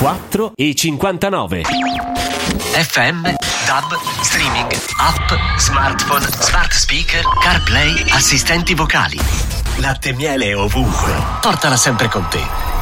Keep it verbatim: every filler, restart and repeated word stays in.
quattro e cinquantanove. F M, D A B, streaming, app, smartphone, smart speaker, CarPlay, assistenti vocali. Latte e miele ovunque. Portala sempre con te.